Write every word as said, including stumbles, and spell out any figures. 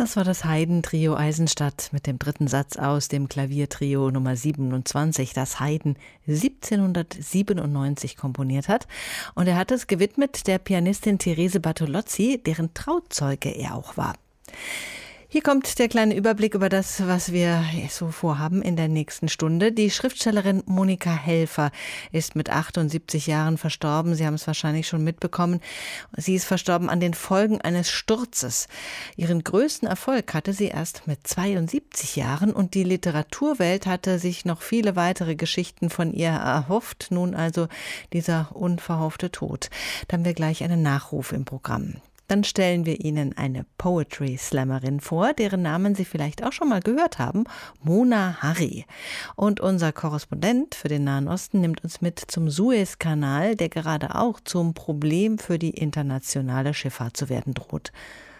Das war das Haydn-Trio Eisenstadt mit dem dritten Satz aus dem Klaviertrio Nummer siebenundzwanzig, das Haydn siebzehnhundertsiebenundneunzig komponiert hat. Und er hat es gewidmet der Pianistin Therese Bartolozzi, deren Trauzeuge er auch war. Hier kommt der kleine Überblick über das, was wir so vorhaben in der nächsten Stunde. Die Schriftstellerin Monika Helfer ist mit achtundsiebzig Jahren verstorben. Sie haben es wahrscheinlich schon mitbekommen. Sie ist verstorben an den Folgen eines Sturzes. Ihren größten Erfolg hatte sie erst mit zweiundsiebzig Jahren und die Literaturwelt hatte sich noch viele weitere Geschichten von ihr erhofft. Nun also dieser unverhoffte Tod. Da haben wir gleich einen Nachruf im Programm. Dann stellen wir Ihnen eine Poetry-Slammerin vor, deren Namen Sie vielleicht auch schon mal gehört haben, Mona Harry. Und unser Korrespondent für den Nahen Osten nimmt uns mit zum Suezkanal, der gerade auch zum Problem für die internationale Schifffahrt zu werden droht.